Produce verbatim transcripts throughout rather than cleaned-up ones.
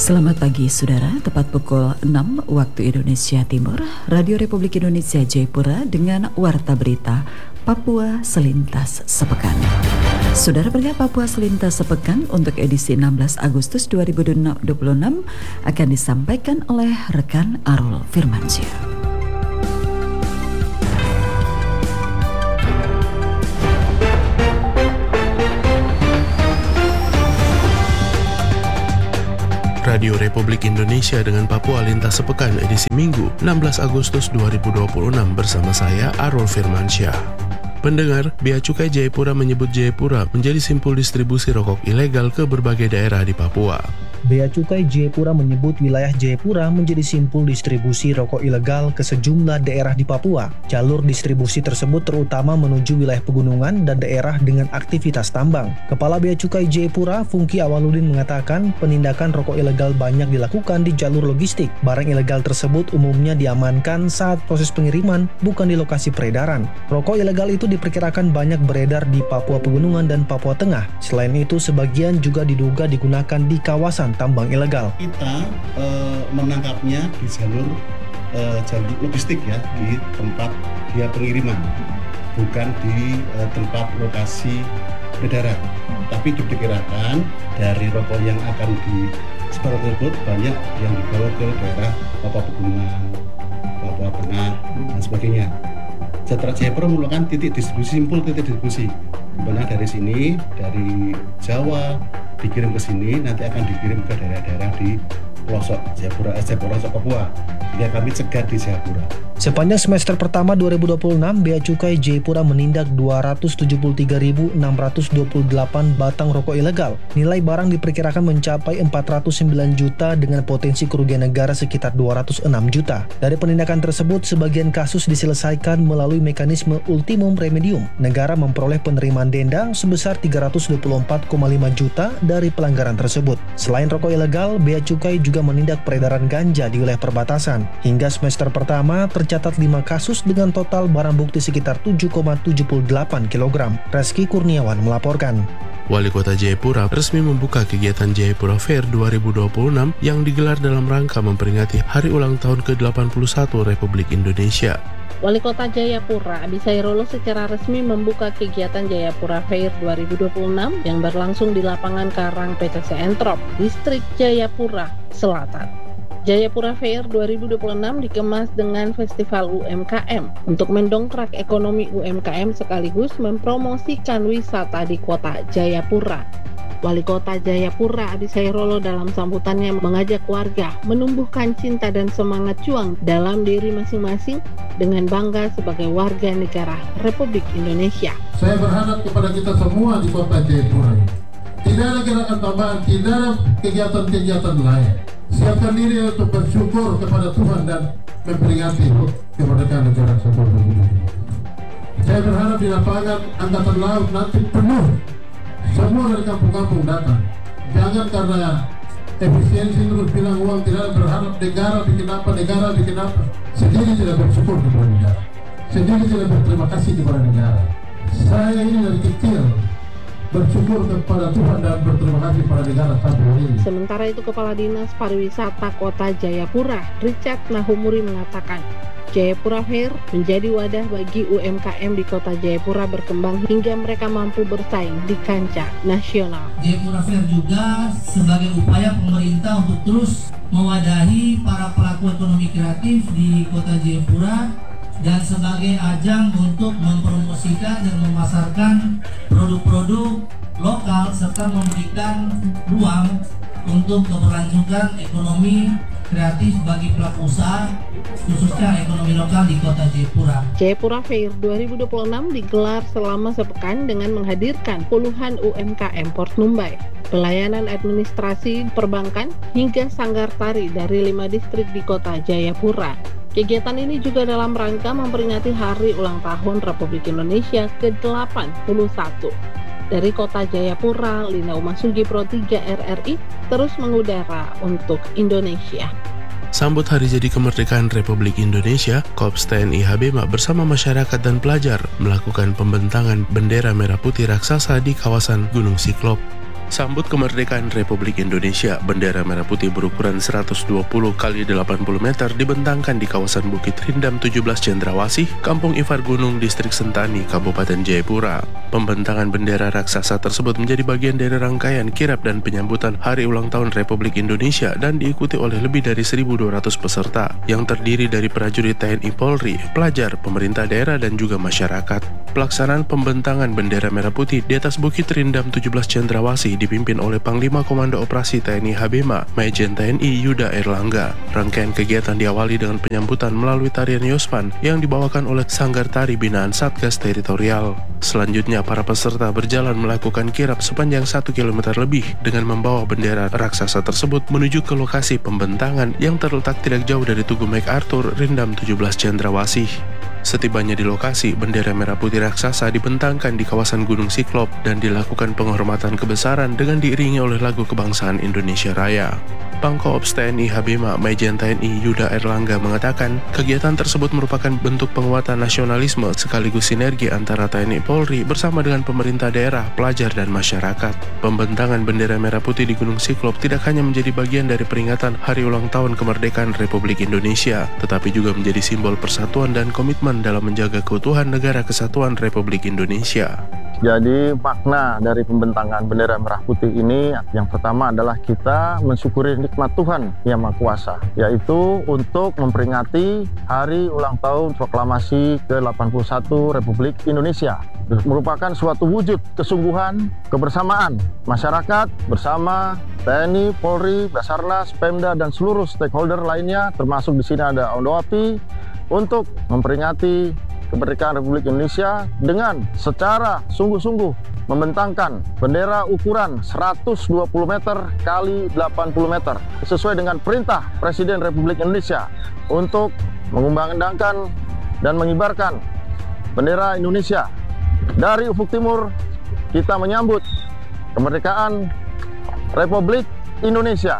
Selamat pagi saudara, tepat pukul enam waktu Indonesia Timur, Radio Republik Indonesia Jayapura dengan Warta Berita Papua Selintas Sepekan. Saudara pendengar, Papua Selintas Sepekan untuk edisi enam belas Agustus dua ribu dua puluh enam akan disampaikan oleh rekan Arul Firmansyah. Radio Republik Indonesia dengan Papua Lintas Sepekan edisi Minggu enam belas Agustus dua ribu dua puluh enam bersama saya Arul Firmansyah. Pendengar, Bea Cukai Jayapura menyebut Jayapura menjadi simpul distribusi rokok ilegal ke berbagai daerah di Papua. Bea Cukai Jayapura menyebut wilayah Jayapura menjadi simpul distribusi rokok ilegal ke sejumlah daerah di Papua. Jalur distribusi tersebut terutama menuju wilayah pegunungan dan daerah dengan aktivitas tambang. Kepala Bea Cukai Jayapura, Fungki Awaludin, mengatakan penindakan rokok ilegal banyak dilakukan di jalur logistik. Barang ilegal tersebut umumnya diamankan saat proses pengiriman, bukan di lokasi peredaran. Rokok ilegal itu diperkirakan banyak beredar di Papua Pegunungan dan Papua Tengah. Selain itu, sebagian juga diduga digunakan di kawasan tambang ilegal. Kita e, menangkapnya di jalur e, jalur logistik ya, di tempat dia pengiriman, bukan di e, tempat lokasi peredaran. Tapi diperkirakan dari rokok yang akan disebar tersebut banyak yang dibawa ke daerah Papua Pegunungan, Papua Tengah dan sebagainya. Setelah Jayapura merupakan titik distribusi, simpul titik distribusi, di mana dari sini, dari Jawa dikirim ke sini, nanti akan dikirim ke daerah-daerah di pelosok Jayapura, eh, pelosok Papua, sehingga kami cegat di Jayapura. Sepanjang semester pertama dua ribu dua puluh enam, Bea Cukai Jayapura menindak dua ratus tujuh puluh tiga ribu enam ratus dua puluh delapan batang rokok ilegal. Nilai barang diperkirakan mencapai empat ratus sembilan juta dengan potensi kerugian negara sekitar dua ratus enam juta. Dari penindakan tersebut, sebagian kasus diselesaikan melalui mekanisme ultimum remedium. Negara memperoleh penerimaan denda sebesar tiga ratus dua puluh empat koma lima juta dari pelanggaran tersebut. Selain rokok ilegal, Bea Cukai juga menindak peredaran ganja di wilayah perbatasan. Hingga semester pertama, tercatat lima kasus dengan total barang bukti sekitar tujuh koma tujuh delapan kilogram. Reski Kurniawan melaporkan. Wali Kota Jayapura resmi membuka kegiatan Jayapura Fair dua ribu dua puluh enam yang digelar dalam rangka memperingati Hari Ulang Tahun ke delapan puluh satu Republik Indonesia. Wali Kota Jayapura, Abis Sairolo, secara resmi membuka kegiatan Jayapura Fair dua ribu dua puluh enam yang berlangsung di lapangan Karang P T C Entrop, Distrik Jayapura Selatan. Jayapura Fair dua ribu dua puluh enam dikemas dengan festival U M K M untuk mendongkrak ekonomi U M K M sekaligus mempromosikan wisata di kota Jayapura. Wali Kota Jayapura, Abis Sairolo, dalam sambutannya mengajak warga menumbuhkan cinta dan semangat juang dalam diri masing-masing dengan bangga sebagai warga negara Republik Indonesia. Saya berharap kepada kita semua di kota Jayapura, tidak ada gerakan tambahan, tidak ada kegiatan-kegiatan lain. Siapkan diri untuk bersyukur kepada Tuhan dan memperingati kemerdekaan negara Republik Indonesia. Saya berharap di lapangan Angkatan Laut nanti penuh, semua dari kampung-kampung datang. Jangan karena efisiensi terus bilang uang, tidak berharap negara bikin apa, negara bikin apa. Sendiri tidak bersyukur kepada negara, sendiri tidak berterima kasih kepada negara. Saya ini dari kecil bersyukur kepada Tuhan dan berterima kasih pada negara sampai hari ini. Sementara itu, Kepala Dinas Pariwisata Kota Jayapura, Richard Nahumuri, mengatakan Jayapura Fair menjadi wadah bagi U M K M di Kota Jayapura berkembang hingga mereka mampu bersaing di kancah nasional. Jayapura Fair juga sebagai upaya pemerintah untuk terus mewadahi para pelaku ekonomi kreatif di Kota Jayapura dan sebagai ajang untuk mempromosikan dan memasarkan produk-produk lokal serta memberikan ruang untuk keberlangsungan ekonomi kreatif bagi pelaku usaha, khususnya ekonomi lokal di Kota Jayapura. Jayapura Fair dua ribu dua puluh enam digelar selama sepekan dengan menghadirkan puluhan U M K M Port Numbai, pelayanan administrasi perbankan, hingga sanggar tari dari lima distrik di Kota Jayapura. Kegiatan ini juga dalam rangka memperingati Hari Ulang Tahun Republik Indonesia ke delapan puluh satu. Dari Kota Jayapura, Lina Umasugi Pro tiga R R I terus mengudara untuk Indonesia. Sambut Hari Jadi Kemerdekaan Republik Indonesia, Korps T N I H B M A bersama masyarakat dan pelajar melakukan pembentangan bendera merah putih raksasa di kawasan Gunung Siklop. Sambut kemerdekaan Republik Indonesia, bendera merah putih berukuran seratus dua puluh kali delapan puluh meter dibentangkan di kawasan Bukit Rindam tujuh belas Cendrawasih, Kampung Ifar Gunung, Distrik Sentani, Kabupaten Jayapura. Pembentangan bendera raksasa tersebut menjadi bagian dari rangkaian kirap dan penyambutan Hari Ulang Tahun Republik Indonesia dan diikuti oleh lebih dari seribu dua ratus peserta yang terdiri dari prajurit T N I Polri, pelajar, pemerintah daerah, dan juga masyarakat. Pelaksanaan pembentangan bendera merah putih di atas Bukit Rindam tujuh belas Cendrawasih dipimpin oleh Panglima Komando Operasi T N I Habema, Majen T N I Yuda Erlangga. Rangkaian kegiatan diawali dengan penyambutan melalui tarian Yospan yang dibawakan oleh Sanggar Tari Binaan Satgas Teritorial. Selanjutnya, para peserta berjalan melakukan kirap sepanjang satu kilometer lebih dengan membawa bendera raksasa tersebut menuju ke lokasi pembentangan yang terletak tidak jauh dari Tugu MacArthur, Rindam tujuh belas Cendrawasih. Setibanya di lokasi, bendera merah putih raksasa dibentangkan di kawasan Gunung Siklop dan dilakukan penghormatan kebesaran dengan diiringi oleh lagu kebangsaan Indonesia Raya. Pangkoops T N I Habema, Majen T N I Yuda Erlangga mengatakan, kegiatan tersebut merupakan bentuk penguatan nasionalisme sekaligus sinergi antara T N I Polri bersama dengan pemerintah daerah, pelajar, dan masyarakat. Pembentangan bendera merah putih di Gunung Siklop tidak hanya menjadi bagian dari peringatan Hari Ulang Tahun Kemerdekaan Republik Indonesia, tetapi juga menjadi simbol persatuan dan komitmen dalam menjaga keutuhan Negara Kesatuan Republik Indonesia. Jadi makna dari pembentangan bendera merah putih ini yang pertama adalah kita mensyukuri nikmat Tuhan Yang Maha Kuasa, yaitu untuk memperingati Hari Ulang Tahun Proklamasi ke delapan puluh satu Republik Indonesia. Merupakan suatu wujud kesungguhan, kebersamaan masyarakat bersama T N I, Polri, Basarnas, Pemda, dan seluruh stakeholder lainnya, termasuk di sini ada Ondoapi, untuk memperingati kemerdekaan Republik Indonesia dengan secara sungguh-sungguh membentangkan bendera ukuran seratus dua puluh meter kali delapan puluh meter sesuai dengan perintah Presiden Republik Indonesia untuk mengumandangkan dan mengibarkan bendera Indonesia. Dari ufuk timur kita menyambut kemerdekaan Republik Indonesia,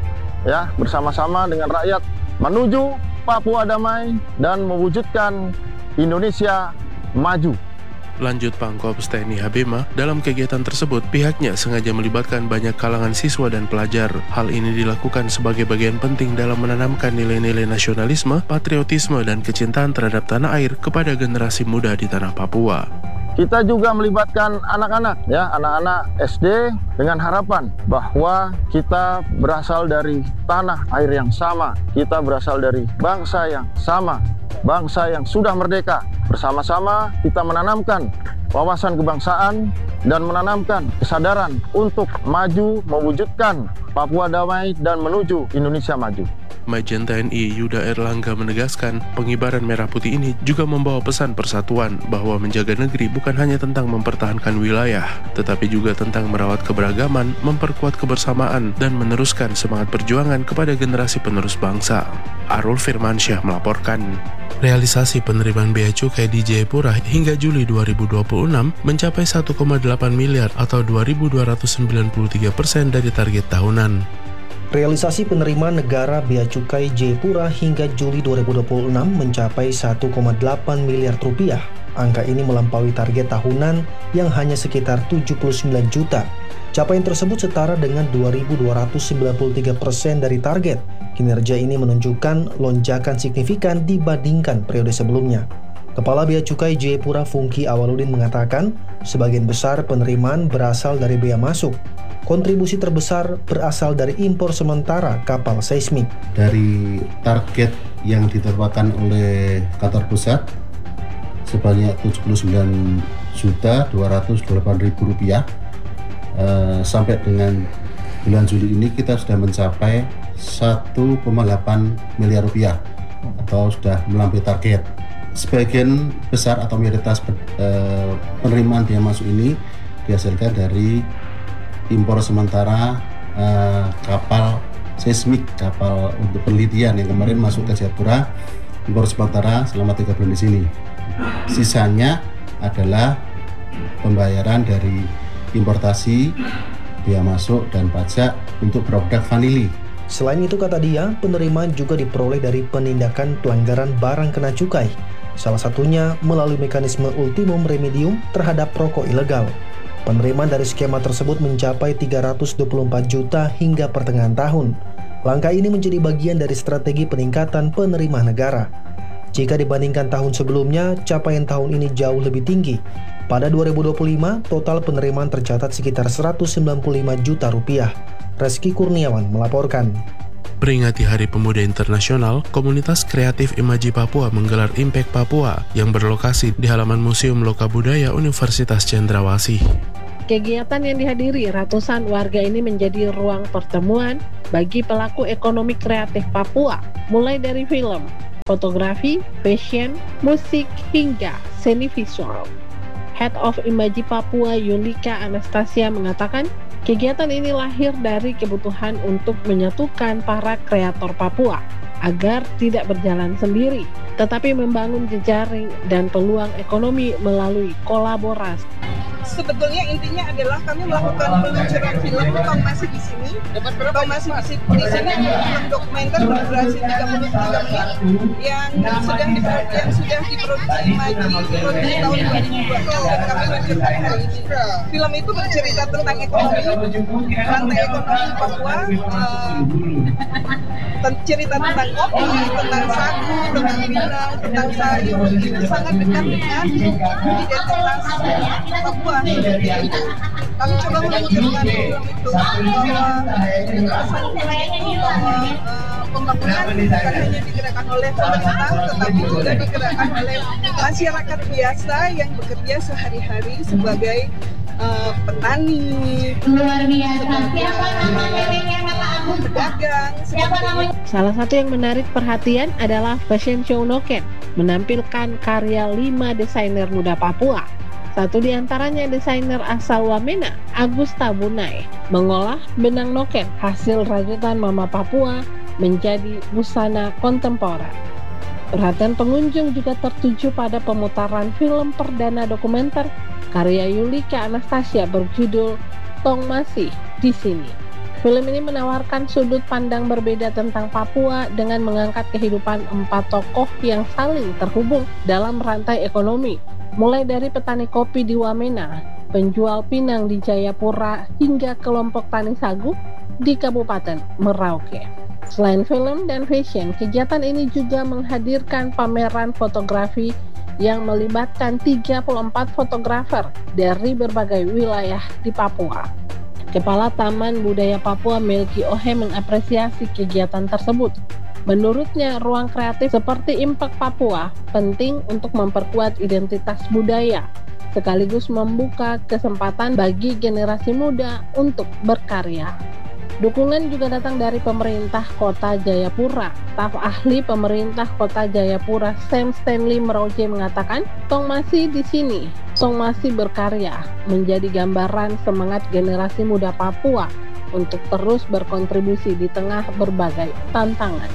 ya, bersama-sama dengan rakyat menuju Papua damai dan mewujudkan Indonesia maju. Lanjut Pangkoops T N I Habema, dalam kegiatan tersebut pihaknya sengaja melibatkan banyak kalangan siswa dan pelajar. Hal ini dilakukan sebagai bagian penting dalam menanamkan nilai-nilai nasionalisme, patriotisme, dan kecintaan terhadap tanah air kepada generasi muda di tanah Papua. Kita juga melibatkan anak-anak, ya, anak-anak S D dengan harapan bahwa kita berasal dari tanah air yang sama, kita berasal dari bangsa yang sama, bangsa yang sudah merdeka. Bersama-sama kita menanamkan wawasan kebangsaan dan menanamkan kesadaran untuk maju mewujudkan Papua damai dan menuju Indonesia maju. Majen T N I Yuda Erlangga menegaskan, pengibaran merah putih ini juga membawa pesan persatuan bahwa menjaga negeri bukan hanya tentang mempertahankan wilayah, tetapi juga tentang merawat keberagaman, memperkuat kebersamaan, dan meneruskan semangat perjuangan kepada generasi penerus bangsa. Arul Firmansyah melaporkan. Realisasi penerimaan bea cukai di Jayapura hingga Juli dua ribu dua puluh enam mencapai satu koma delapan miliar atau dua ribu dua ratus sembilan puluh tiga persen dari target tahunan. Realisasi penerimaan negara bea cukai Jayapura hingga Juli dua ribu dua puluh enam mencapai satu koma delapan miliar rupiah. Angka ini melampaui target tahunan yang hanya sekitar tujuh puluh sembilan juta. Capaian tersebut setara dengan dua ribu dua ratus sembilan puluh tiga persen dari target. Kinerja ini menunjukkan lonjakan signifikan dibandingkan periode sebelumnya. Kepala Bea Cukai Jayapura Fungki Awaludin mengatakan, sebagian besar penerimaan berasal dari bea masuk. Kontribusi terbesar berasal dari impor sementara kapal seismik. Dari target yang ditetapkan oleh kantor pusat sebanyak tujuh puluh sembilan juta dua ratus delapan ribu rupiah, eh, sampai dengan bulan Juli ini kita sudah mencapai satu koma delapan miliar rupiah atau sudah melampaui target. Sebagian besar atau mayoritas eh, penerimaan biaya masuk ini dihasilkan dari impor sementara uh, kapal seismik, kapal untuk penelitian yang kemarin masuk ke Jayapura, impor sementara selama tiga bulan di sini. Sisanya adalah pembayaran dari importasi, biaya masuk, dan pajak untuk produk vanili. Selain itu, kata dia, penerimaan juga diperoleh dari penindakan pelanggaran barang kena cukai, salah satunya melalui mekanisme ultimum remedium terhadap rokok ilegal. Penerimaan dari skema tersebut mencapai tiga ratus dua puluh empat juta hingga pertengahan tahun. Langkah ini menjadi bagian dari strategi peningkatan penerimaan negara. Jika dibandingkan tahun sebelumnya, capaian tahun ini jauh lebih tinggi. Pada dua ribu dua puluh lima, total penerimaan tercatat sekitar seratus sembilan puluh lima juta rupiah. Reski Kurniawan melaporkan. Peringati Hari Pemuda Internasional, Komunitas Kreatif Imaji Papua menggelar Impact Papua yang berlokasi di halaman Museum Lokabudaya Universitas Cendrawasih. Kegiatan yang dihadiri ratusan warga ini menjadi ruang pertemuan bagi pelaku ekonomi kreatif Papua, mulai dari film, fotografi, fashion, musik, hingga seni visual. Head of Imaji Papua Yulika Anastasia mengatakan, kegiatan ini lahir dari kebutuhan untuk menyatukan para kreator Papua agar tidak berjalan sendiri, tetapi membangun jejaring dan peluang ekonomi melalui kolaborasi. Sebetulnya intinya adalah kami melakukan peluncuran film Tong Masih di sini. Tong Masih di sini, di sini film dokumenter berdurasi tiga puluh tiga menit yang sudah diproduksi yang sudah diproduksi Imaji diproduksi tahun dua ribu dua belas dan kami luncurkan hari ini. Film itu bercerita tentang ekonomi, rantai ekonomi Papua, uh, cerita tentang kopi, tentang sagu, tentang pinang, tentang sayur. Itu sangat dekat dengan identitas Papua. Kami coba memutuskan film itu bahwa pesan film itu bahwa uh, pembangunan bukan hanya digerakkan oleh pemerintah, tetapi juga digerakkan oleh masyarakat biasa yang bekerja sehari-hari sebagai uh, petani, luar biasa. Siapa namanya? Pedagang. Salah satu yang menarik perhatian adalah Fashion Show Noken, menampilkan karya lima desainer muda Papua. Satu di antaranya desainer asal Wamena, Agus Tabunai, mengolah benang noken hasil rajutan Mama Papua menjadi busana kontemporer. Perhatian pengunjung juga tertuju pada pemutaran film perdana dokumenter karya Yulika Anastasia berjudul Tong Masih di Sini. Film ini menawarkan sudut pandang berbeda tentang Papua dengan mengangkat kehidupan empat tokoh yang saling terhubung dalam rantai ekonomi, mulai dari petani kopi di Wamena, penjual pinang di Jayapura, hingga kelompok tani sagu di Kabupaten Merauke. Selain film dan fashion, kegiatan ini juga menghadirkan pameran fotografi yang melibatkan tiga puluh empat fotografer dari berbagai wilayah di Papua. Kepala Taman Budaya Papua Melki Ohe mengapresiasi kegiatan tersebut. Menurutnya, ruang kreatif seperti Impact Papua penting untuk memperkuat identitas budaya, sekaligus membuka kesempatan bagi generasi muda untuk berkarya. Dukungan juga datang dari pemerintah Kota Jayapura. Staf ahli pemerintah Kota Jayapura, Sam Stanley Meroje, mengatakan, Tong Masih di sini, Tong Masih berkarya, menjadi gambaran semangat generasi muda Papua untuk terus berkontribusi di tengah berbagai tantangan.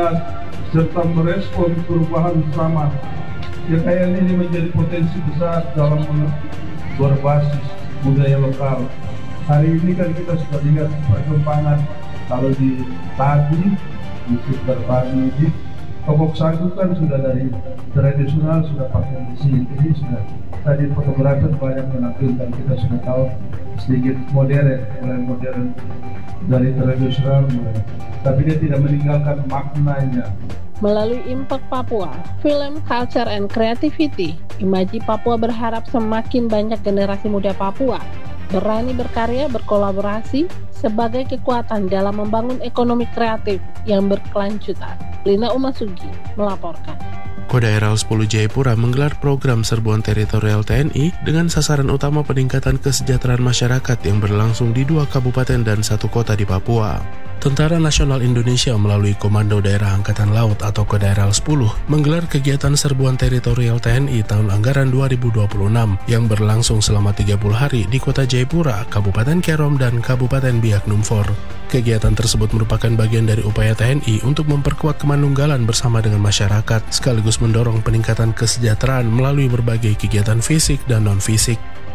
Serta merespon perubahan bersama. Kekayaan ini menjadi potensi besar dalam berbasis budaya lokal. Hari ini kan kita sudah lihat perkembangan kalau di tadi, di sekitar padi, di kobok sagu kan sudah dari tradisional sudah pakai di sini. Ini sudah tadi fotografer banyak menampilkan, kita sudah tahu sedikit modern, mulai modern dari tradisional mulai. Tapi dia tidak meninggalkan maknanya. Melalui Impact Papua, Film, Culture, and Creativity, Imaji Papua berharap semakin banyak generasi muda Papua berani berkarya, berkolaborasi sebagai kekuatan dalam membangun ekonomi kreatif yang berkelanjutan. Lina Umasugi melaporkan. Kodaeral sepuluh Jayapura menggelar program serbuan teritorial T N I dengan sasaran utama peningkatan kesejahteraan masyarakat yang berlangsung di dua kabupaten dan satu kota di Papua. Tentara Nasional Indonesia melalui Komando Daerah Angkatan Laut atau Kodaeral sepuluh menggelar kegiatan serbuan teritorial T N I tahun anggaran dua ribu dua puluh enam yang berlangsung selama tiga puluh hari di Kota Jayapura, Kabupaten Kerom, dan Kabupaten Biak Numfor. Kegiatan tersebut merupakan bagian dari upaya T N I untuk memperkuat kemanunggalan bersama dengan masyarakat, sekaligus mendorong peningkatan kesejahteraan melalui berbagai kegiatan fisik dan non-fisik.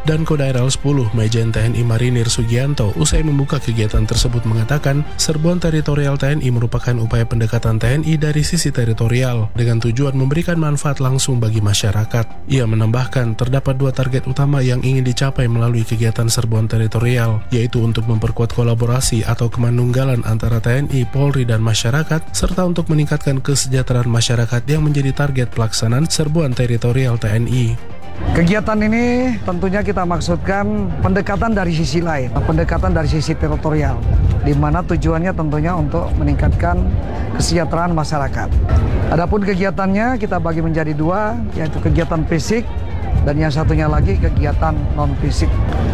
dan Kodaeral sepuluh Majen T N I Marinir Sugianto usai membuka kegiatan tersebut mengatakan serbuan teritorial T N I merupakan upaya pendekatan T N I dari sisi teritorial dengan tujuan memberikan manfaat langsung bagi masyarakat. Ia menambahkan terdapat dua target utama yang ingin dicapai melalui kegiatan serbuan teritorial, yaitu untuk memperkuat kolaborasi atau kemanunggalan antara T N I, Polri, dan masyarakat, serta untuk meningkatkan kesejahteraan masyarakat yang menjadi target pelaksanaan serbuan teritorial T N I. Kegiatan ini tentunya kita maksudkan pendekatan dari sisi lain, pendekatan dari sisi teritorial, di mana tujuannya tentunya untuk meningkatkan kesejahteraan masyarakat. Adapun kegiatannya kita bagi menjadi dua, yaitu kegiatan fisik dan yang satunya lagi kegiatan non-fisik.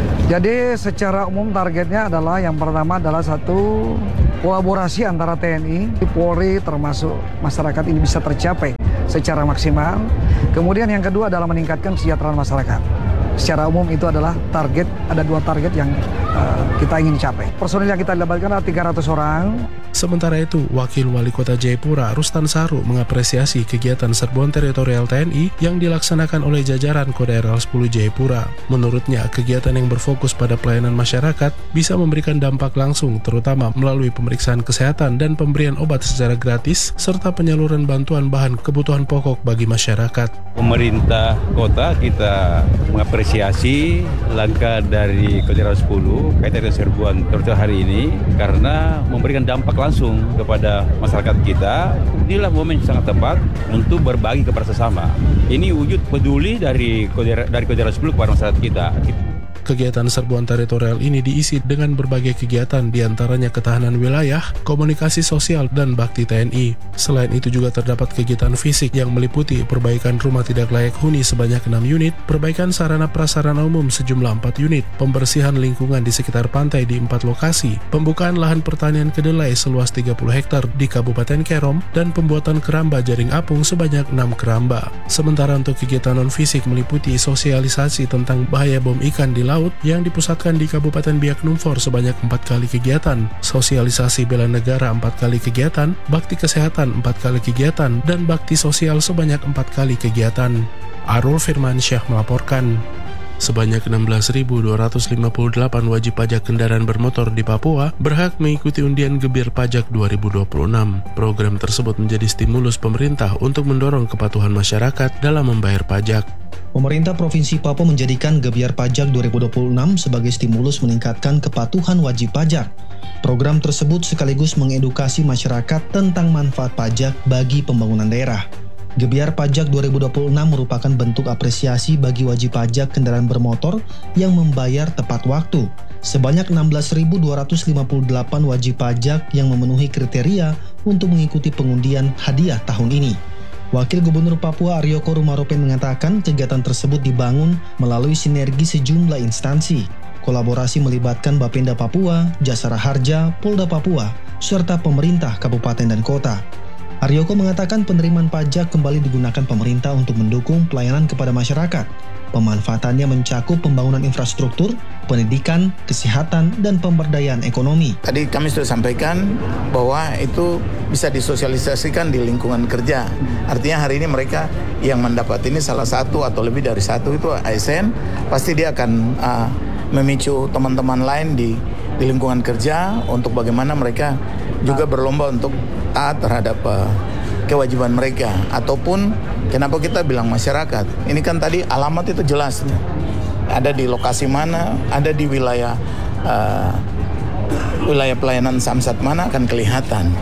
Jadi secara umum targetnya adalah yang pertama adalah satu kolaborasi antara T N I, Polri termasuk masyarakat ini bisa tercapai secara maksimal. Kemudian yang kedua adalah meningkatkan kesejahteraan masyarakat. Secara umum itu adalah target, ada dua target yang uh, kita ingin capai. Personil yang kita libatkan adalah tiga ratus orang. Sementara itu, Wakil Wali Kota Jayapura Rustan Saru mengapresiasi kegiatan serbuan teritorial T N I yang dilaksanakan oleh jajaran Kodaeral sepuluh Jayapura. Menurutnya, kegiatan yang berfokus pada pelayanan masyarakat bisa memberikan dampak langsung, terutama melalui pemeriksaan kesehatan dan pemberian obat secara gratis, serta penyaluran bantuan bahan kebutuhan pokok bagi masyarakat. Pemerintah kota kita mengapresiasi langkah dari Kodaeral sepuluh kaitan dengan serbuan teritorial hari ini karena memberikan dampak langsung kepada masyarakat kita. Inilah momen yang sangat tepat untuk berbagi kepada sesama. Ini wujud peduli dari Kodaeral, dari Kodaeral sepuluh kepada masyarakat kita. Kegiatan serbuan teritorial ini diisi dengan berbagai kegiatan, diantaranya ketahanan wilayah, komunikasi sosial, dan bakti T N I. Selain itu juga terdapat kegiatan fisik yang meliputi perbaikan rumah tidak layak huni sebanyak enam unit, perbaikan sarana prasarana umum sejumlah empat unit, pembersihan lingkungan di sekitar pantai di empat lokasi, pembukaan lahan pertanian kedelai seluas tiga puluh hektar di Kabupaten Kerom, dan pembuatan keramba jaring apung sebanyak enam keramba. Sementara untuk kegiatan non-fisik meliputi sosialisasi tentang bahaya bom ikan di laut yang dipusatkan di Kabupaten Biak Numfor sebanyak empat kali kegiatan, sosialisasi bela negara empat kali kegiatan, bakti kesehatan empat kali kegiatan, dan bakti sosial sebanyak empat kali kegiatan. Arul Firmansyah melaporkan. Sebanyak enam belas ribu dua ratus lima puluh delapan wajib pajak kendaraan bermotor di Papua berhak mengikuti undian Gebir Pajak dua ribu dua puluh enam. Program tersebut menjadi stimulus pemerintah untuk mendorong kepatuhan masyarakat dalam membayar pajak. Pemerintah Provinsi Papua menjadikan Gebyar Pajak dua ribu dua puluh enam sebagai stimulus meningkatkan kepatuhan wajib pajak. Program tersebut sekaligus mengedukasi masyarakat tentang manfaat pajak bagi pembangunan daerah. Gebyar Pajak dua ribu dua puluh enam merupakan bentuk apresiasi bagi wajib pajak kendaraan bermotor yang membayar tepat waktu. Sebanyak enam belas ribu dua ratus lima puluh delapan wajib pajak yang memenuhi kriteria untuk mengikuti pengundian hadiah tahun ini. Wakil Gubernur Papua Aryoko Rumaropen mengatakan kegiatan tersebut dibangun melalui sinergi sejumlah instansi. Kolaborasi melibatkan Bapenda Papua, Jasara Harja, Polda Papua, serta pemerintah kabupaten dan kota. Aryoko mengatakan penerimaan pajak kembali digunakan pemerintah untuk mendukung pelayanan kepada masyarakat. Pemanfaatannya mencakup pembangunan infrastruktur, pendidikan, kesehatan, dan pemberdayaan ekonomi. Tadi kami sudah sampaikan bahwa itu bisa disosialisasikan di lingkungan kerja. Artinya hari ini mereka yang mendapat ini salah satu atau lebih dari satu itu A S N, pasti dia akan uh, memicu teman-teman lain di, di lingkungan kerja untuk bagaimana mereka juga berlomba untuk taat terhadap uh, kewajiban mereka. Ataupun kenapa kita bilang masyarakat, ini kan tadi alamat itu jelas, ada di lokasi mana, ada di wilayah uh, wilayah pelayanan Samsat mana akan kelihatan.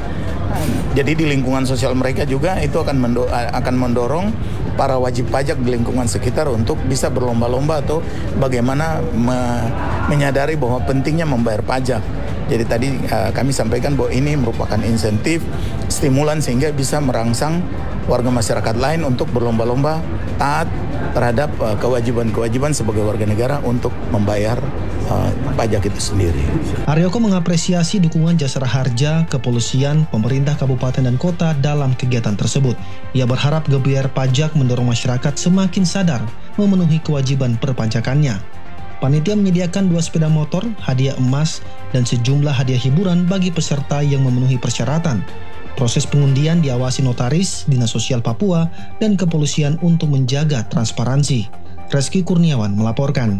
Jadi di lingkungan sosial mereka juga itu akan mendo- akan mendorong para wajib pajak di lingkungan sekitar untuk bisa berlomba-lomba atau bagaimana me- menyadari bahwa pentingnya membayar pajak. Jadi tadi uh, kami sampaikan bahwa ini merupakan insentif, stimulan sehingga bisa merangsang warga masyarakat lain untuk berlomba-lomba taat terhadap uh, kewajiban-kewajiban sebagai warga negara untuk membayar uh, pajak itu sendiri. Aryoko mengapresiasi dukungan Jasara Harja, kepolisian, pemerintah kabupaten dan kota dalam kegiatan tersebut. Ia berharap Gebyar Pajak mendorong masyarakat semakin sadar memenuhi kewajiban perpajakannya. Panitia menyediakan dua sepeda motor, hadiah emas, dan sejumlah hadiah hiburan bagi peserta yang memenuhi persyaratan. Proses pengundian diawasi notaris, Dinas Sosial Papua, dan kepolisian untuk menjaga transparansi. Reski Kurniawan melaporkan.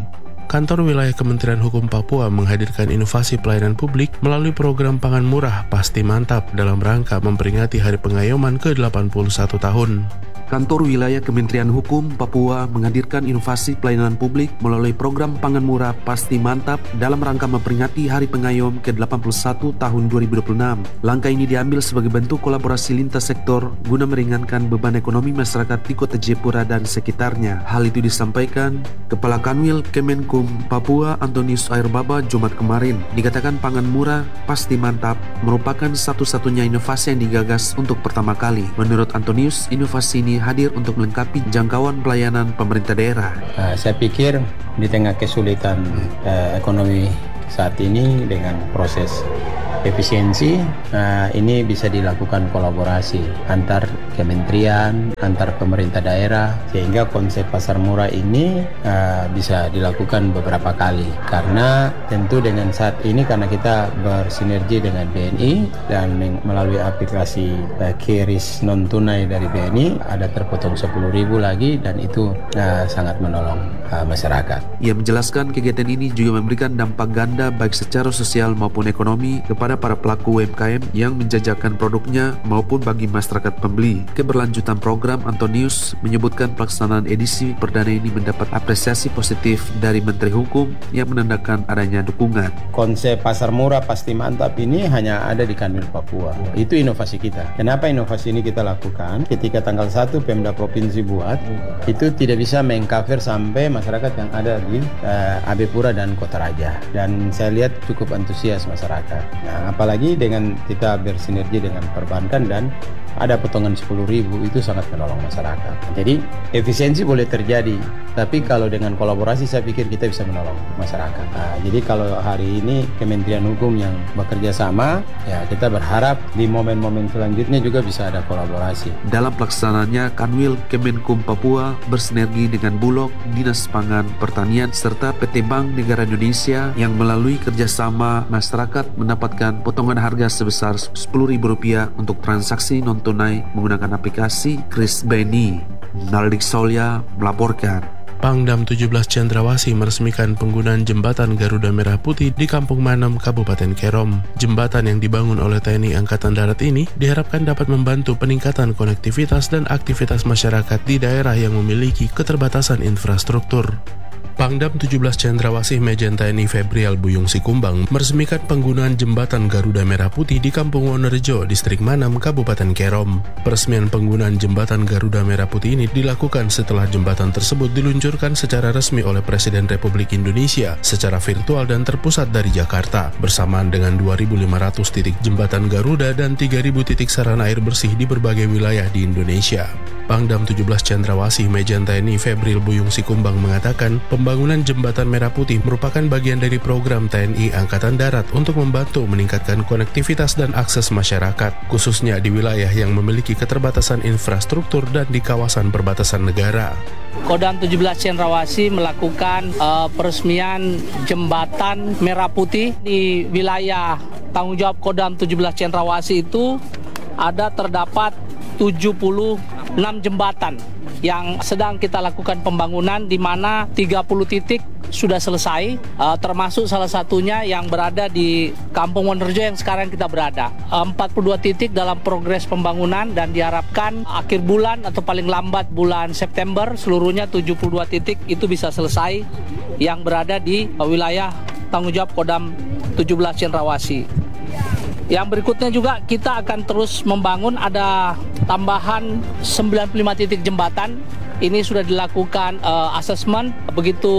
Kantor Wilayah Kementerian Hukum Papua menghadirkan inovasi pelayanan publik melalui program pangan murah Pasti Mantap dalam rangka memperingati Hari Pengayoman ke delapan puluh satu tahun. Kantor Wilayah Kementerian Hukum Papua menghadirkan inovasi pelayanan publik melalui program pangan murah Pasti Mantap dalam rangka memperingati Hari Pengayom ke delapan puluh satu tahun dua ribu dua puluh enam. Langkah ini diambil sebagai bentuk kolaborasi lintas sektor guna meringankan beban ekonomi masyarakat di Kota Jayapura dan sekitarnya. Hal itu disampaikan Kepala Kanwil Kemenkum Papua Antonius Airbaba Jumat kemarin. Dikatakan pangan murah Pasti Mantap merupakan satu-satunya inovasi yang digagas untuk pertama kali. Menurut Antonius, inovasi ini hadir untuk melengkapi jangkauan pelayanan pemerintah daerah. Uh, saya pikir di tengah kesulitan uh, ekonomi saat ini dengan proses efisiensi, nah ini bisa dilakukan kolaborasi antar kementerian, antar pemerintah daerah, sehingga konsep pasar murah ini uh, bisa dilakukan beberapa kali. Karena tentu dengan saat ini karena kita bersinergi dengan B N I dan melalui aplikasi uh, QRIS non tunai dari B N I ada terpotong sepuluh ribu lagi, dan itu uh, sangat menolong uh, masyarakat. Ia menjelaskan kegiatan ini juga memberikan dampak ganda baik secara sosial maupun ekonomi kepada para pelaku U M K M yang menjajakan produknya maupun bagi masyarakat pembeli. Keberlanjutan program, Antonius menyebutkan pelaksanaan edisi perdana ini mendapat apresiasi positif dari Menteri Hukum yang menandakan adanya dukungan. Konsep pasar murah Pasti Mantap ini hanya ada di Kanwil Papua. Itu inovasi kita. Kenapa inovasi ini kita lakukan? Ketika tanggal satu Pemda Provinsi buat, itu tidak bisa mengcover sampai masyarakat yang ada di uh, Abepura dan Kota Raja. Dan saya lihat cukup antusias masyarakat. Nah, apalagi dengan kita bersinergi dengan perbankan dan ada potongan sepuluh ribu, itu sangat menolong masyarakat. Jadi efisiensi boleh terjadi, tapi kalau dengan kolaborasi saya pikir kita bisa menolong masyarakat. Nah, jadi kalau hari ini Kementerian Hukum yang bekerja sama, ya kita berharap di momen-momen selanjutnya juga bisa ada kolaborasi. Dalam pelaksanaannya, Kanwil Kemenkum Papua bersinergi dengan Bulog, Dinas Pangan Pertanian, serta P T Bank Negara Indonesia yang melalui kerjasama masyarakat mendapatkan potongan harga sebesar sepuluh ribu rupiah untuk transaksi non tunai menggunakan aplikasi QRIS B N I. Naldik Solya melaporkan. Pangdam tujuh belas Cendrawasih meresmikan penggunaan jembatan Garuda Merah Putih di Kampung Manem, Kabupaten Kerom. Jembatan yang dibangun oleh T N I Angkatan Darat ini diharapkan dapat membantu peningkatan konektivitas dan aktivitas masyarakat di daerah yang memiliki keterbatasan infrastruktur. Pangdam tujuh belas Cendrawasih Mejen T N I Febrial Buyung Sikumbang meresmikan penggunaan jembatan Garuda Merah Putih di Kampung Wonorejo, Distrik Manem, Kabupaten Kerom. Peresmian penggunaan jembatan Garuda Merah Putih ini dilakukan setelah jembatan tersebut diluncurkan secara resmi oleh Presiden Republik Indonesia secara virtual dan terpusat dari Jakarta, bersamaan dengan dua ribu lima ratus titik jembatan Garuda dan tiga ribu titik sarana air bersih di berbagai wilayah di Indonesia. Pangdam tujuh belas Cendrawasih Mejen T N I Febrial Buyung Sikumbang mengatakan pembangunan jembatan Merah Putih merupakan bagian dari program T N I Angkatan Darat untuk membantu meningkatkan konektivitas dan akses masyarakat, khususnya di wilayah yang memiliki keterbatasan infrastruktur dan di kawasan perbatasan negara. Kodam tujuh belas Cendrawasih melakukan uh, peresmian jembatan Merah Putih di wilayah tanggung jawab Kodam tujuh belas Cendrawasih. Itu ada terdapat tujuh puluh enam jembatan yang sedang kita lakukan pembangunan, di mana tiga puluh titik sudah selesai, uh, termasuk salah satunya yang berada di Kampung Wonorejo yang sekarang kita berada. Uh, empat puluh dua titik dalam progres pembangunan, dan diharapkan akhir bulan atau paling lambat bulan September seluruhnya tujuh puluh dua titik itu bisa selesai yang berada di uh, wilayah tanggung jawab Kodam tujuh belas Cendrawasih. Yang berikutnya juga kita akan terus membangun, ada tambahan sembilan puluh lima titik jembatan. Ini sudah dilakukan uh, asesmen, begitu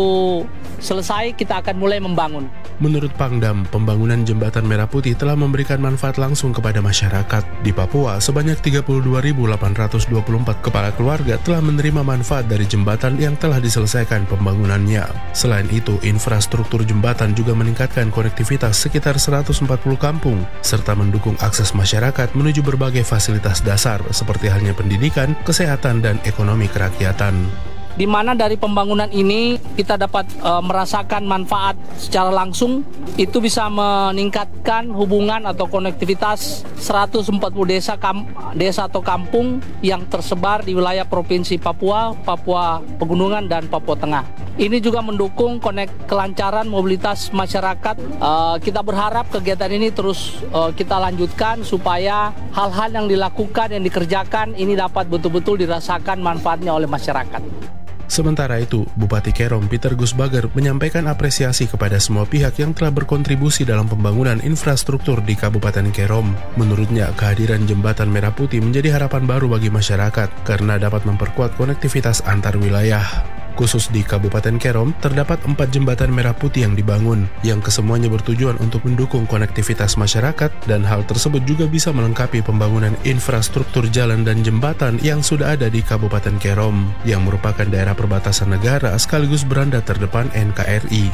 selesai kita akan mulai membangun. Menurut Pangdam, pembangunan jembatan Merah Putih telah memberikan manfaat langsung kepada masyarakat. Di Papua, sebanyak tiga puluh dua ribu delapan ratus dua puluh empat kepala keluarga telah menerima manfaat dari jembatan yang telah diselesaikan pembangunannya. Selain itu, infrastruktur jembatan juga meningkatkan konektivitas sekitar seratus empat puluh kampung, serta mendukung akses masyarakat menuju berbagai fasilitas dasar seperti halnya pendidikan, kesehatan, dan ekonomi kerakyatan. di mana dari pembangunan ini kita dapat e, merasakan manfaat secara langsung. Itu bisa meningkatkan hubungan atau konektivitas seratus empat puluh desa, kam, desa atau kampung yang tersebar di wilayah Provinsi Papua, Papua Pegunungan, dan Papua Tengah. Ini juga mendukung konek kelancaran mobilitas masyarakat. E, kita berharap kegiatan ini terus e, kita lanjutkan supaya hal-hal yang dilakukan, yang dikerjakan ini dapat betul-betul dirasakan manfaatnya oleh masyarakat. Sementara itu, Bupati Kerom Peter Gusbager menyampaikan apresiasi kepada semua pihak yang telah berkontribusi dalam pembangunan infrastruktur di Kabupaten Kerom. Menurutnya, kehadiran Jembatan Merah Putih menjadi harapan baru bagi masyarakat karena dapat memperkuat konektivitas antar wilayah. Khusus di Kabupaten Kerom, terdapat empat jembatan merah putih yang dibangun, yang kesemuanya bertujuan untuk mendukung konektivitas masyarakat, dan hal tersebut juga bisa melengkapi pembangunan infrastruktur jalan dan jembatan yang sudah ada di Kabupaten Kerom, yang merupakan daerah perbatasan negara sekaligus beranda terdepan N K R I.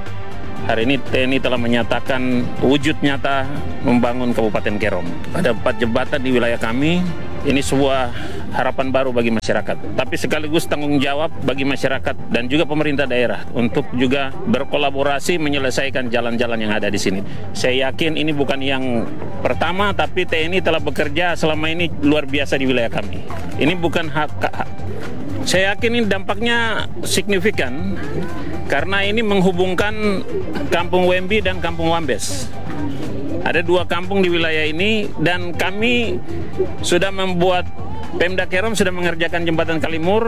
Hari ini T N I telah menyatakan wujud nyata membangun Kabupaten Kerom. Ada empat jembatan di wilayah kami. Ini sebuah harapan baru bagi masyarakat, tapi sekaligus tanggung jawab bagi masyarakat dan juga pemerintah daerah untuk juga berkolaborasi menyelesaikan jalan-jalan yang ada di sini. Saya yakin ini bukan yang pertama, tapi T N I telah bekerja selama ini luar biasa di wilayah kami. Ini bukan hak, hak. Saya yakin ini dampaknya signifikan karena ini menghubungkan Kampung Wembi dan Kampung Wambes. Ada dua kampung di wilayah ini dan kami sudah membuat, Pemda Kerom sudah mengerjakan jembatan Kalimur,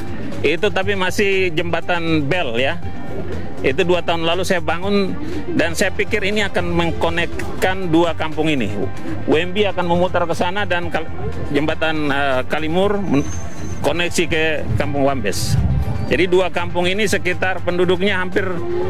itu tapi masih jembatan Bel ya. Itu dua tahun lalu saya bangun dan saya pikir ini akan mengkonekkan dua kampung ini. Wembi akan memutar ke sana dan jembatan uh, Kalimur koneksi ke Kampung Wambes. Jadi dua kampung ini sekitar penduduknya hampir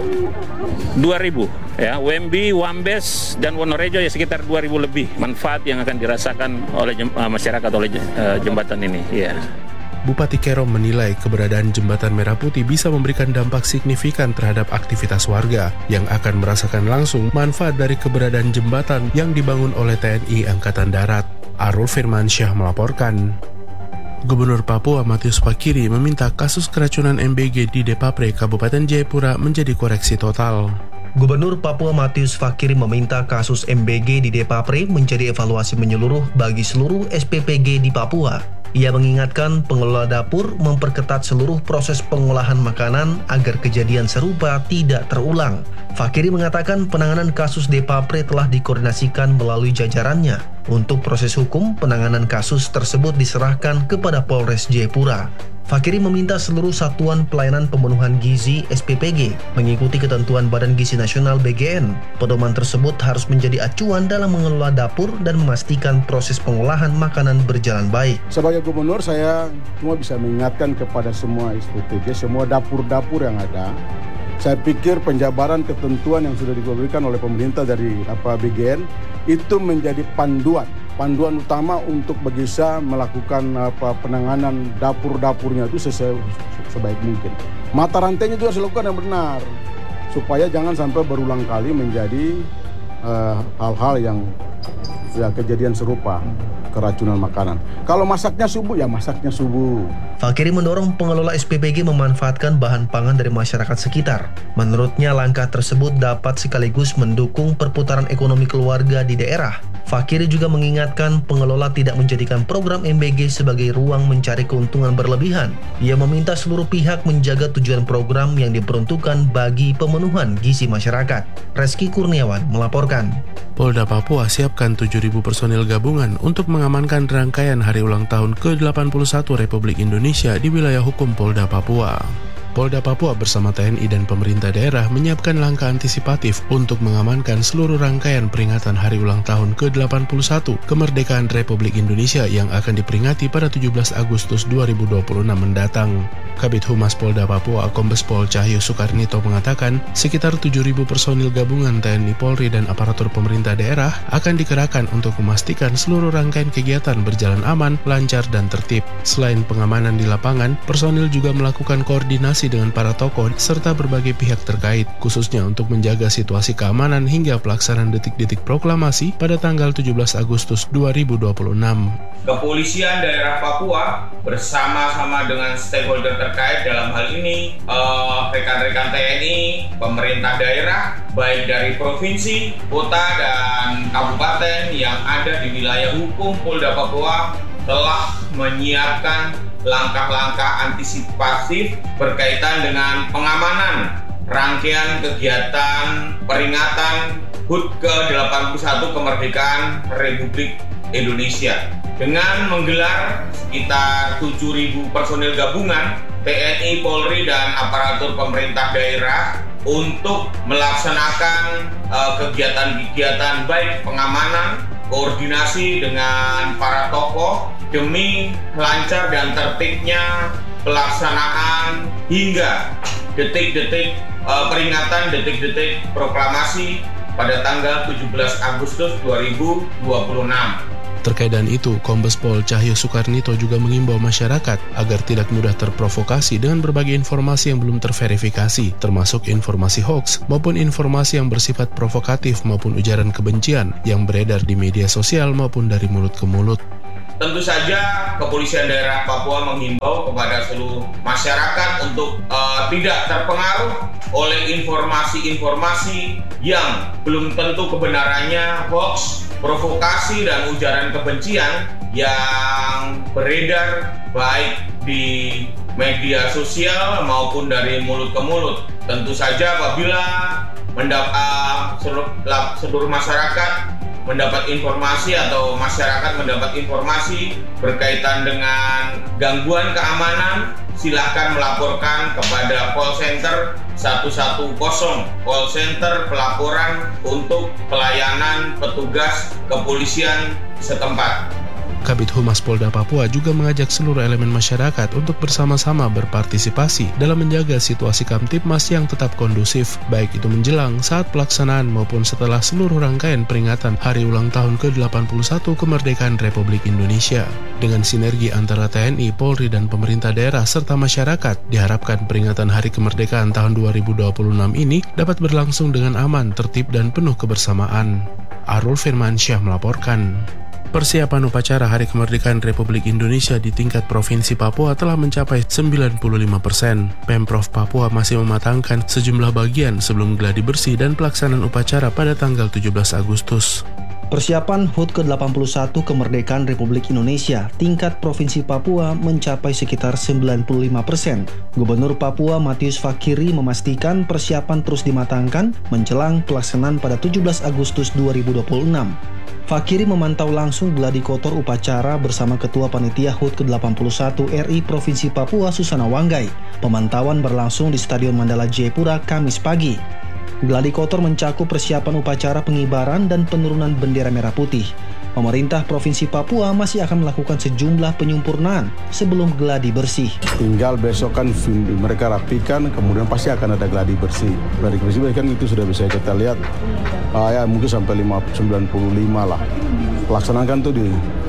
dua ribu ya. Wembi, Wambes, dan Wonorejo ya sekitar dua ribu lebih manfaat yang akan dirasakan oleh jem, uh, masyarakat oleh uh, jembatan ini ya. Bupati Kerom menilai keberadaan Jembatan Merah Putih bisa memberikan dampak signifikan terhadap aktivitas warga yang akan merasakan langsung manfaat dari keberadaan jembatan yang dibangun oleh T N I Angkatan Darat. Arul Firmansyah melaporkan. Gubernur Papua Matius Fakiri meminta kasus keracunan M B G di Depapre, Kabupaten Jayapura menjadi koreksi total. Gubernur Papua Matius Fakiri meminta kasus M B G di Depapre menjadi evaluasi menyeluruh bagi seluruh S P P G di Papua. Ia mengingatkan pengelola dapur memperketat seluruh proses pengolahan makanan agar kejadian serupa tidak terulang. Fakiri mengatakan penanganan kasus Depapre telah dikoordinasikan melalui jajarannya. Untuk proses hukum, penanganan kasus tersebut diserahkan kepada Polres Jayapura. Fakiri meminta seluruh satuan pelayanan pemenuhan gizi S P P G mengikuti ketentuan Badan Gizi Nasional B G N. Pedoman tersebut harus menjadi acuan dalam mengelola dapur dan memastikan proses pengolahan makanan berjalan baik. Sebagai gubernur, saya cuma bisa mengingatkan kepada semua S P P G, semua dapur-dapur yang ada. Saya pikir penjabaran ketentuan yang sudah diberikan oleh pemerintah dari apa B G N itu menjadi panduan. Panduan utama untuk bisa melakukan apa penanganan dapur-dapurnya itu sesuai, sebaik mungkin. Mata rantainya juga harus dilakukan yang benar supaya jangan sampai berulang kali menjadi uh, hal-hal yang ya, kejadian serupa keracunan makanan. Kalau masaknya subuh, ya masaknya subuh. Fakiri mendorong pengelola S P P G memanfaatkan bahan pangan dari masyarakat sekitar. Menurutnya langkah tersebut dapat sekaligus mendukung perputaran ekonomi keluarga di daerah. Fakiri juga mengingatkan pengelola tidak menjadikan program M B G sebagai ruang mencari keuntungan berlebihan. Ia meminta seluruh pihak menjaga tujuan program yang diperuntukkan bagi pemenuhan gizi masyarakat. Reski Kurniawan melaporkan. Polda Papua siapkan tujuh ribu personil gabungan untuk mengamankan rangkaian hari ulang tahun ke delapan puluh satu Republik Indonesia di wilayah hukum Polda Papua. Polda Papua bersama T N I dan pemerintah daerah menyiapkan langkah antisipatif untuk mengamankan seluruh rangkaian peringatan hari ulang tahun ke delapan puluh satu kemerdekaan Republik Indonesia yang akan diperingati pada tujuh belas Agustus dua ribu dua puluh enam mendatang. Kabid Humas Polda Papua Kombes Pol Cahyo Soekarnito mengatakan sekitar tujuh ribu personil gabungan T N I Polri dan aparatur pemerintah daerah akan dikerahkan untuk memastikan seluruh rangkaian kegiatan berjalan aman, lancar, dan tertib. Selain pengamanan di lapangan, personil juga melakukan koordinasi berkoordinasi dengan para tokoh serta berbagai pihak terkait, khususnya untuk menjaga situasi keamanan hingga pelaksanaan detik-detik proklamasi pada tanggal tujuh belas Agustus dua ribu dua puluh enam. Kepolisian daerah Papua bersama-sama dengan stakeholder terkait dalam hal ini eh, rekan-rekan T N I, pemerintah daerah, baik dari provinsi, kota, dan kabupaten yang ada di wilayah hukum Polda Papua telah menyiapkan langkah-langkah antisipatif berkaitan dengan pengamanan rangkaian kegiatan peringatan H U T ke delapan puluh satu kemerdekaan Republik Indonesia dengan menggelar sekitar tujuh ribu personil gabungan T N I, Polri, dan aparatur pemerintah daerah untuk melaksanakan uh, kegiatan-kegiatan baik pengamanan, koordinasi dengan para tokoh demi lancar dan tertibnya pelaksanaan hingga detik-detik uh, peringatan detik-detik proklamasi pada tanggal tujuh belas Agustus dua ribu dua puluh enam. Terkait dengan itu, Kombes Pol Cahyo Soekarnito juga mengimbau masyarakat agar tidak mudah terprovokasi dengan berbagai informasi yang belum terverifikasi, termasuk informasi hoax maupun informasi yang bersifat provokatif maupun ujaran kebencian yang beredar di media sosial maupun dari mulut ke mulut. Tentu saja Kepolisian Daerah Papua menghimbau kepada seluruh masyarakat untuk uh, tidak terpengaruh oleh informasi-informasi yang belum tentu kebenarannya hoax, provokasi, dan ujaran kebencian yang beredar baik di media sosial maupun dari mulut ke mulut. Tentu saja apabila mendapat uh, seluruh, seluruh masyarakat mendapat informasi atau masyarakat mendapat informasi berkaitan dengan gangguan keamanan, silakan melaporkan kepada call center satu satu nol, call center pelaporan untuk pelayanan petugas kepolisian setempat. Kabid Humas Polda Papua juga mengajak seluruh elemen masyarakat untuk bersama-sama berpartisipasi dalam menjaga situasi Kamtibmas yang tetap kondusif, baik itu menjelang, saat pelaksanaan, maupun setelah seluruh rangkaian peringatan Hari Ulang Tahun ke delapan puluh satu Kemerdekaan Republik Indonesia. Dengan sinergi antara T N I, Polri, dan pemerintah daerah serta masyarakat, diharapkan peringatan Hari Kemerdekaan tahun dua ribu dua puluh enam ini dapat berlangsung dengan aman, tertib, dan penuh kebersamaan. Arul Firmansyah melaporkan. Persiapan upacara Hari Kemerdekaan Republik Indonesia di tingkat Provinsi Papua telah mencapai sembilan puluh lima persen. Pemprov Papua masih mematangkan sejumlah bagian sebelum gladi bersih dan pelaksanaan upacara pada tanggal tujuh belas Agustus. Persiapan H U T ke delapan puluh satu Kemerdekaan Republik Indonesia tingkat Provinsi Papua mencapai sekitar sembilan puluh lima persen. Gubernur Papua Matius Fakiri memastikan persiapan terus dimatangkan menjelang pelaksanaan pada tujuh belas Agustus dua ribu dua puluh enam. Fakiri memantau langsung gladi kotor upacara bersama Ketua Panitia H U T ke delapan puluh satu R I Provinsi Papua Susana Wanggai. Pemantauan berlangsung di Stadion Mandala Jayapura Kamis pagi. Gladi kotor mencakup persiapan upacara pengibaran dan penurunan bendera merah putih. Pemerintah Provinsi Papua masih akan melakukan sejumlah penyempurnaan sebelum gladi bersih. Tinggal besok kan mereka rapikan, kemudian pasti akan ada gladi bersih. Gladi bersih kan itu sudah bisa kita lihat, uh, ya mungkin sampai sembilan puluh lima lah. Laksanakan tuh di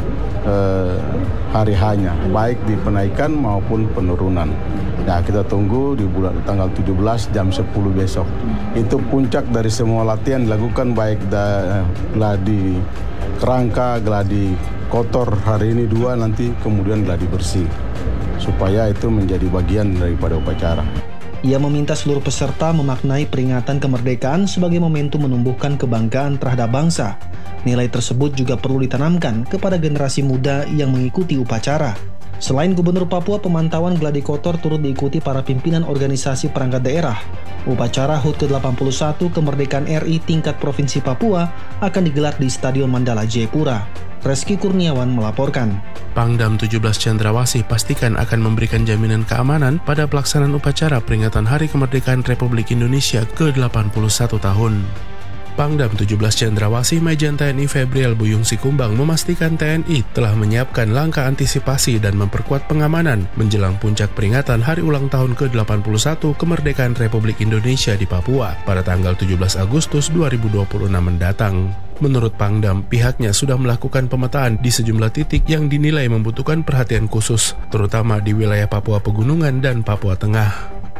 uh, hari hanya, baik di penaikan maupun penurunan. Nah, kita tunggu di bulan tanggal tujuh belas jam sepuluh besok. Itu puncak dari semua latihan dilakukan baik da, gladi kerangka, gladi kotor hari ini dua, nanti kemudian gladi bersih. Supaya itu menjadi bagian daripada upacara. Ia meminta seluruh peserta memaknai peringatan kemerdekaan sebagai momentum menumbuhkan kebanggaan terhadap bangsa. Nilai tersebut juga perlu ditanamkan kepada generasi muda yang mengikuti upacara. Selain Gubernur Papua, pemantauan gladi kotor turut diikuti para pimpinan organisasi perangkat daerah. Upacara H U T ke delapan puluh satu Kemerdekaan R I tingkat Provinsi Papua akan digelar di Stadion Mandala Jayapura. Reski Kurniawan melaporkan. Pangdam tujuh belas Cendrawasih pastikan akan memberikan jaminan keamanan pada pelaksanaan upacara peringatan Hari Kemerdekaan Republik Indonesia ke delapan puluh satu tahun. Pangdam tujuh belas Cendrawasih Majen T N I Febriel Buyung Sikumbang memastikan T N I telah menyiapkan langkah antisipasi dan memperkuat pengamanan menjelang puncak peringatan Hari Ulang Tahun ke delapan puluh satu Kemerdekaan Republik Indonesia di Papua pada tanggal tujuh belas Agustus dua ribu dua puluh enam mendatang. Menurut Pangdam, pihaknya sudah melakukan pemetaan di sejumlah titik yang dinilai membutuhkan perhatian khusus, terutama di wilayah Papua Pegunungan dan Papua Tengah.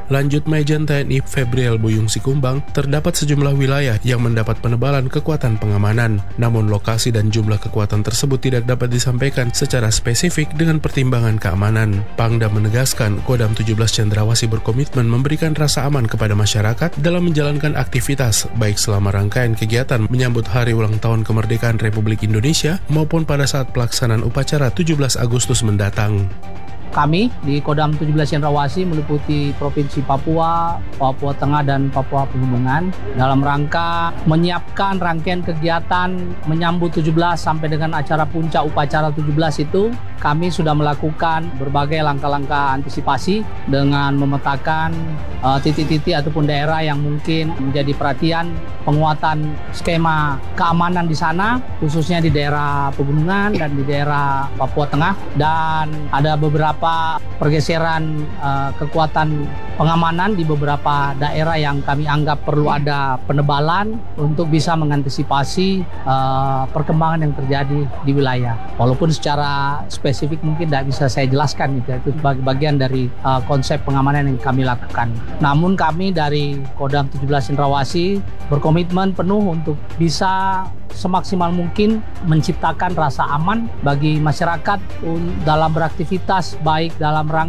Lanjut Majen T N I Febriel Buyung Sikumbang, terdapat sejumlah wilayah yang mendapat penebalan kekuatan pengamanan. Namun lokasi dan jumlah kekuatan tersebut tidak dapat disampaikan secara spesifik dengan pertimbangan keamanan. Pangdam menegaskan Kodam tujuh belas Cendrawasih berkomitmen memberikan rasa aman kepada masyarakat dalam menjalankan aktivitas baik selama rangkaian kegiatan menyambut Hari Ulang Tahun Kemerdekaan Republik Indonesia maupun pada saat pelaksanaan upacara tujuh belas Agustus mendatang. Kami di Kodam tujuh belas Cendrawasih meliputi Provinsi Papua, Papua Tengah, dan Papua Pegunungan dalam rangka menyiapkan rangkaian kegiatan menyambut tujuh belas sampai dengan acara puncak upacara tujuh belas itu. Kami sudah melakukan berbagai langkah-langkah antisipasi dengan memetakan uh, titik-titik ataupun daerah yang mungkin menjadi perhatian penguatan skema keamanan di sana, khususnya di daerah pegunungan dan di daerah Papua Tengah, dan ada beberapa pergeseran uh, kekuatan pengamanan di beberapa daerah yang kami anggap perlu ada penebalan untuk bisa mengantisipasi uh, perkembangan yang terjadi di wilayah. Walaupun secara spesifik mungkin tidak bisa saya jelaskan, gitu. Itu bagian dari uh, konsep pengamanan yang kami lakukan. Namun kami dari Kodam tujuh belas Cendrawasih berkomitmen penuh untuk bisa semaksimal mungkin menciptakan rasa aman bagi masyarakat dalam beraktivitas baik dalam rangka